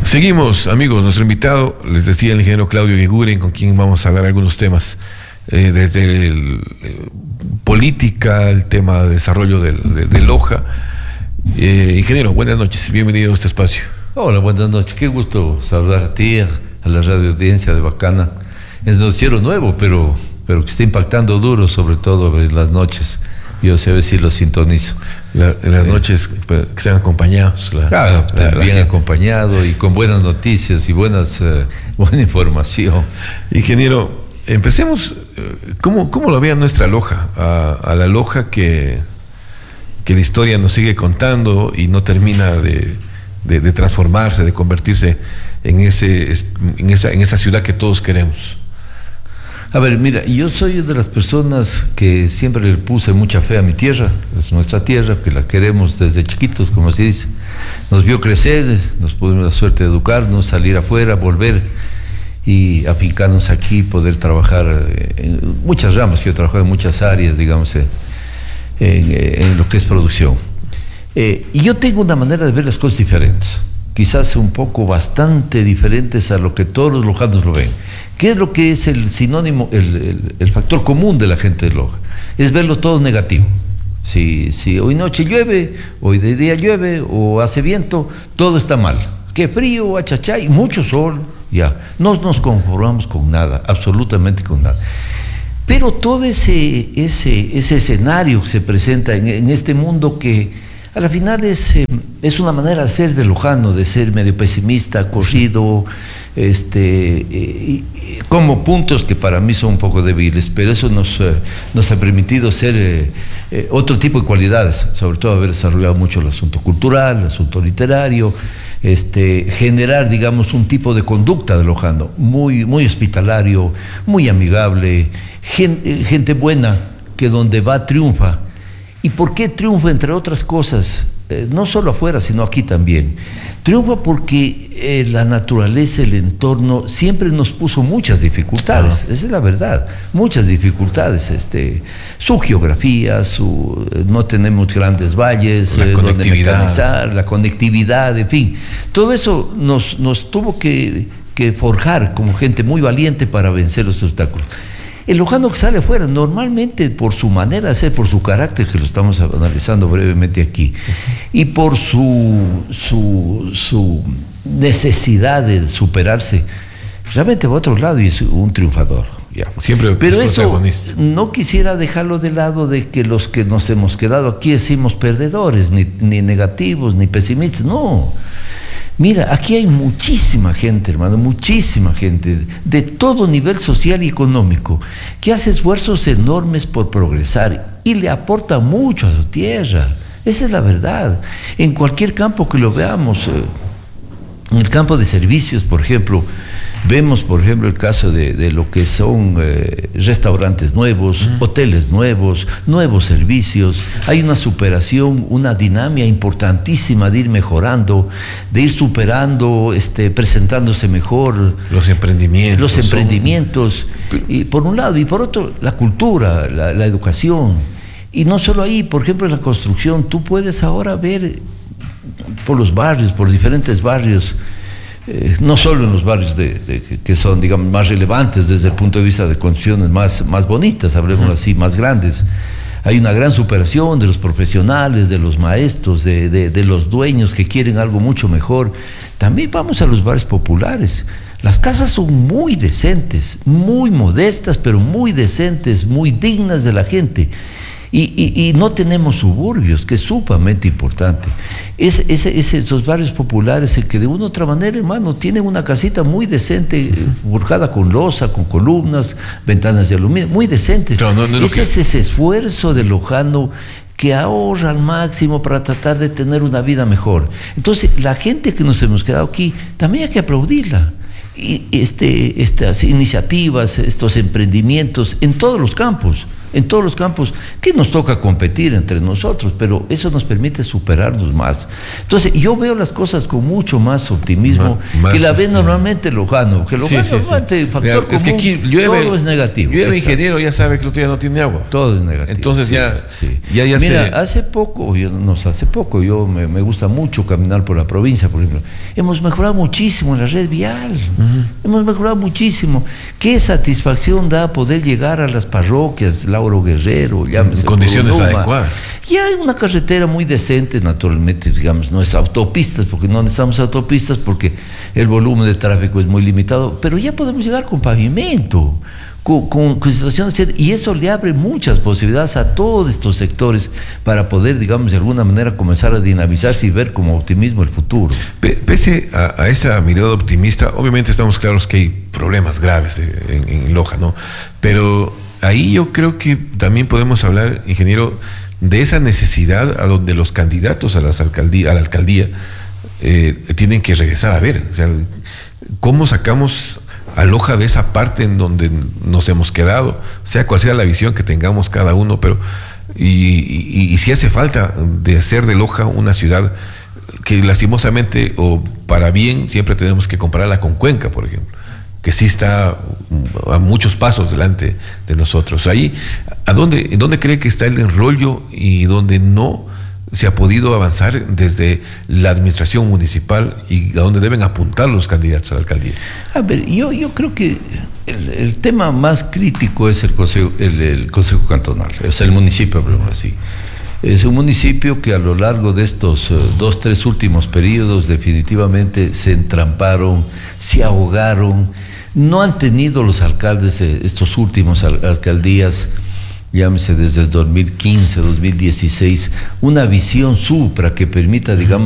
Seguimos, amigos, nuestro invitado, les decía el ingeniero Claudio Eguiguren, con quien vamos a hablar algunos temas, desde política, el tema de desarrollo de Loja. Ingeniero, buenas noches, bienvenido a este espacio. Hola, buenas noches, qué gusto saludar a ti, a la radio audiencia de Bacana. Es noticiero nuevo, pero que está impactando duro, sobre todo en las noches. Yo sé a ver si lo sintonizo. En las noches que sean acompañados. Bien acompañado y con buenas noticias y buena información. Ingeniero, empecemos. ¿Cómo lo ve a nuestra Loja? A la Loja que la historia nos sigue contando y no termina de transformarse, de convertirse en esa ciudad que todos queremos. A ver, mira, yo soy de las personas que siempre le puse mucha fe a mi tierra, es nuestra tierra, que la queremos desde chiquitos, como se dice. Nos vio crecer, nos pudimos la suerte de educarnos, salir afuera, volver y afincarnos aquí, poder trabajar en muchas ramas. Yo he trabajado en muchas áreas, digamos, en lo que es producción. Y yo tengo una manera de ver las cosas diferentes, quizás un poco bastante diferentes a lo que todos los lojanos lo ven. ¿Qué es lo que es el sinónimo, el factor común de la gente de Loja? Es verlo todo negativo. Si hoy noche llueve, hoy de día llueve, o hace viento, todo está mal. Qué frío, achachay, mucho sol, ya. No nos conformamos con nada, absolutamente con nada. Pero todo ese escenario que se presenta en este mundo que a la final es una manera de ser de lojano, de ser medio pesimista, corrido, como puntos que para mí son un poco débiles, pero eso nos ha permitido ser otro tipo de cualidades, sobre todo haber desarrollado mucho el asunto cultural, el asunto literario, generar, digamos, un tipo de conducta de lojano, muy, muy hospitalario, muy amigable, gente buena que donde va triunfa. ¿Y por qué triunfa? Entre otras cosas, no solo afuera, sino aquí también. Triunfa porque la naturaleza, el entorno, siempre nos puso muchas dificultades, esa es la verdad, muchas dificultades. Su geografía, no tenemos grandes valles, donde mecanizar, la conectividad, en fin. Todo eso nos tuvo que forjar como gente muy valiente para vencer los obstáculos. El lojano que sale afuera, normalmente por su manera de ser, por su carácter, que lo estamos analizando brevemente aquí, y por su necesidad de superarse, realmente va a otro lado y es un triunfador. Ya. Siempre. Pero eso no quisiera dejarlo de lado de que los que nos hemos quedado aquí decimos perdedores, ni negativos, ni pesimistas, no. Mira, aquí hay muchísima gente, hermano, muchísima gente de todo nivel social y económico que hace esfuerzos enormes por progresar y le aporta mucho a su tierra. Esa es la verdad. En cualquier campo que lo veamos, en el campo de servicios, por ejemplo, vemos, por ejemplo, el caso de lo que son restaurantes nuevos, hoteles nuevos, nuevos servicios. Hay una superación, una dinámica importantísima de ir mejorando, de ir superando, presentándose mejor. Los emprendimientos. Y por un lado, y por otro, la cultura, la educación. Y no solo ahí, por ejemplo, en la construcción, tú puedes ahora ver por los barrios, por diferentes barrios, no solo en los barrios que son, digamos, más relevantes desde el punto de vista de construcciones más bonitas, hablemos así, más grandes. Hay una gran superación de los profesionales, de los maestros, de los dueños que quieren algo mucho mejor. También vamos a los barrios populares. Las casas son muy decentes, muy modestas, pero muy decentes, muy dignas de la gente. Y no tenemos suburbios, que es sumamente importante. Esos barrios populares en que de una u otra manera, hermano, tienen una casita muy decente, forjada con losa, con columnas, ventanas de aluminio, muy decentes. Claro, es ese esfuerzo del lojano que ahorra al máximo para tratar de tener una vida mejor. Entonces, la gente que nos hemos quedado aquí, también hay que aplaudirla. Y estas iniciativas, estos emprendimientos en todos los campos, en todos los campos, que nos toca competir entre nosotros, pero eso nos permite superarnos más. Entonces, yo veo las cosas con mucho más optimismo que la ve normalmente Lojano, que Lojano normalmente, factor común, es que aquí llueve, todo es negativo. Llueve, ingeniero, ya sabe que el otro día no tiene agua. Todo es negativo. Entonces ya Mira, hace poco, yo me gusta mucho caminar por la provincia, por ejemplo. Hemos mejorado muchísimo en la red vial. Hemos mejorado muchísimo. Qué satisfacción da poder llegar a las parroquias, Lauro Guerrero, llámese, en condiciones adecuadas. Ya hay una carretera muy decente, naturalmente, digamos, no es autopistas, porque no necesitamos autopistas, porque el volumen de tráfico es muy limitado, pero ya podemos llegar con pavimento, con situaciones, y eso le abre muchas posibilidades a todos estos sectores para poder, digamos, de alguna manera comenzar a dinamizarse y ver como optimismo el futuro. Pese a esa mirada optimista, obviamente estamos claros que hay problemas graves en Loja, ¿no? Pero ahí yo creo que también podemos hablar, ingeniero, de esa necesidad a donde los candidatos a la alcaldía tienen que regresar a ver, o sea, cómo sacamos a Loja de esa parte en donde nos hemos quedado, sea cual sea la visión que tengamos cada uno, pero y si hace falta de hacer de Loja una ciudad que lastimosamente o para bien siempre tenemos que compararla con Cuenca, por ejemplo, que sí está a muchos pasos delante de nosotros. Ahí, ¿en dónde cree que está el enrollo y dónde no se ha podido avanzar desde la administración municipal y a dónde deben apuntar los candidatos a la alcaldía? A ver, yo creo que el tema más crítico es el Consejo Cantonal, o sea, el municipio, por ejemplo, así. Es un municipio que a lo largo de estos 2-3 últimos periodos definitivamente se entramparon, se ahogaron, no han tenido los alcaldes de estos últimos alcaldías, llámese desde el 2015, 2016, una visión supra que permita, digamos,